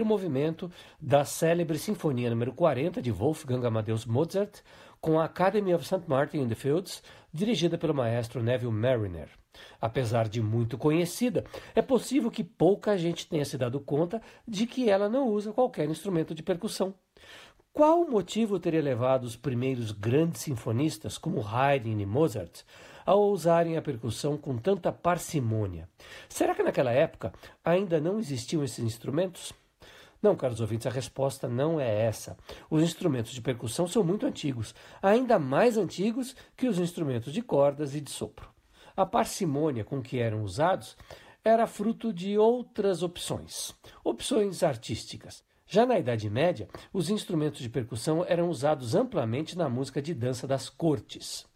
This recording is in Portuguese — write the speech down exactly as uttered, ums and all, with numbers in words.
movimento da célebre Sinfonia número quarenta de Wolfgang Amadeus Mozart, com a Academy of Saint Martin in the Fields, dirigida pelo maestro Neville Marriner. Apesar de muito conhecida, é possível que pouca gente tenha se dado conta de que ela não usa qualquer instrumento de percussão. Qual motivo teria levado os primeiros grandes sinfonistas, como Haydn e Mozart, a usarem a percussão com tanta parcimônia? Será que naquela época ainda não existiam esses instrumentos? Não, caros ouvintes, a resposta não é essa. Os instrumentos de percussão são muito antigos, ainda mais antigos que os instrumentos de cordas e de sopro. A parcimônia com que eram usados era fruto de outras opções, opções artísticas. Já na Idade Média, os instrumentos de percussão eram usados amplamente na música de dança das cortes.